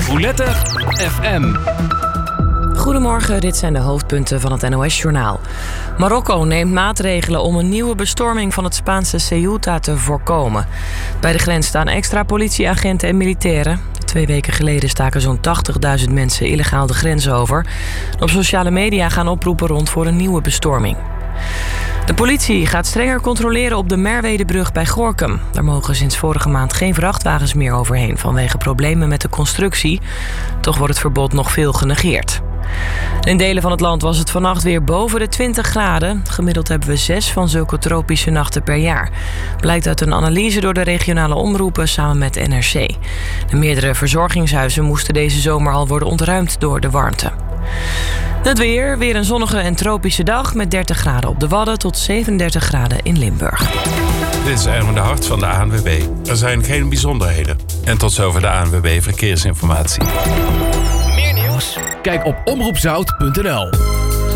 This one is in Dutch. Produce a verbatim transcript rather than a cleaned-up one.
Roulette F M. Goedemorgen, dit zijn de hoofdpunten van het N O S-journaal. Marokko neemt maatregelen om een nieuwe bestorming van het Spaanse Ceuta te voorkomen. Bij de grens staan extra politieagenten en militairen. Twee weken geleden staken zo'n tachtigduizend mensen illegaal de grens over. Op sociale media gaan oproepen rond voor een nieuwe bestorming. De politie gaat strenger controleren op de Merwedebrug bij Gorinchem. Daar mogen sinds vorige maand geen vrachtwagens meer overheen vanwege problemen met de constructie. Toch wordt het verbod nog veel genegeerd. In delen van het land was het vannacht weer boven de twintig graden. Gemiddeld hebben we zes van zulke tropische nachten per jaar. Blijkt uit een analyse door de regionale omroepen samen met N R C. De meerdere verzorgingshuizen moesten deze zomer al worden ontruimd door de warmte. Het weer, weer een zonnige en tropische dag met dertig graden op de Wadden tot zevenendertig graden in Limburg. Dit is Erwin de Hart van de A N W B. Er zijn geen bijzonderheden. En tot zover de A N W B Verkeersinformatie. Meer nieuws? Kijk op omroep zout punt n l.